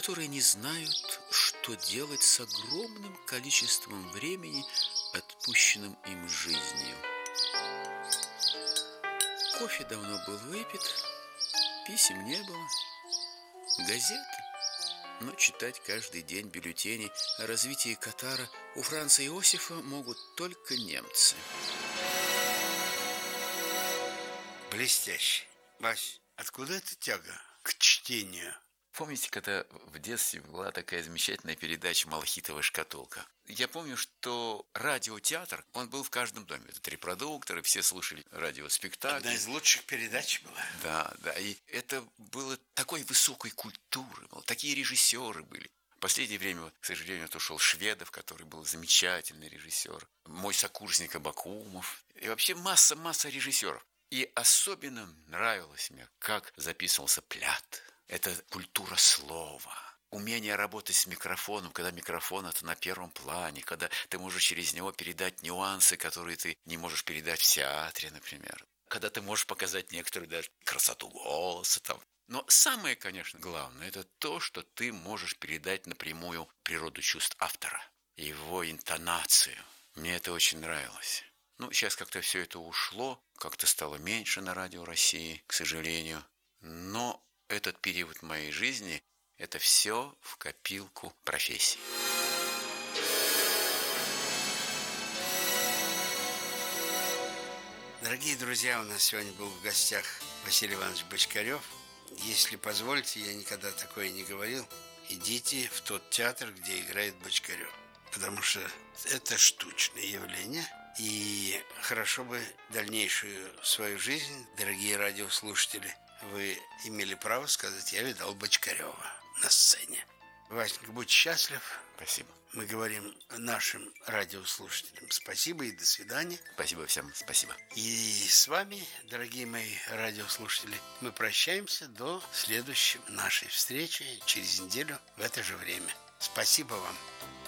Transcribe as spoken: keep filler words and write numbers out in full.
которые не знают, что делать с огромным количеством времени, отпущенным им жизнью. Кофе давно был выпит, писем не было, газеты. Но читать каждый день бюллетени о развитии Катара у Франца Иосифа могут только немцы. Блестяще. Вась, откуда эта тяга к чтению? Помните, когда в детстве была такая замечательная передача «Малахитовая шкатулка»? Я помню, что радиотеатр, он был в каждом доме. Этот репродуктор, и все слушали радиоспектакли. Одна из лучших передач была. Да, да, и это было такой высокой культуры, такие режиссеры были. В последнее время, к сожалению, отошел Шведов, который был замечательный режиссер, мой сокурсник Абакумов, и вообще масса-масса режиссеров. И особенно нравилось мне, как записывался Плят. Это культура слова, умение работать с микрофоном, когда микрофон это на первом плане, когда ты можешь через него передать нюансы, которые ты не можешь передать в театре, например. Когда ты можешь показать некоторую даже красоту голоса там. Но самое, конечно, главное, это то, что ты можешь передать напрямую природу чувств автора, его интонацию. Мне это очень нравилось. Ну, сейчас как-то все это ушло, как-то стало меньше на радио России, к сожалению. Но этот период моей жизни – это все в копилку профессий. Дорогие друзья, у нас сегодня был в гостях Василий Иванович Бочкарев. Если позволите, я никогда такое не говорил. Идите в тот театр, где играет Бочкарев. Потому что это штучное явление. И хорошо бы дальнейшую свою жизнь, дорогие радиослушатели, вы имели право сказать: я видал Бочкарева на сцене. Васенька, будь счастлив. Спасибо. Мы говорим нашим радиослушателям спасибо и до свидания. Спасибо всем, спасибо. И с вами, дорогие мои радиослушатели, мы прощаемся до следующей нашей встречи через неделю в это же время. Спасибо вам.